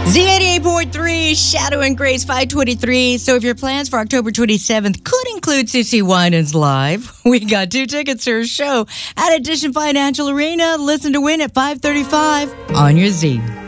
Z88.3, Shadow and Grace 523. So if your plans for October 27th could include CeCe Winans live, we got 2 tickets to her show at Edition Financial Arena. Listen to win at 5:35 on your Z.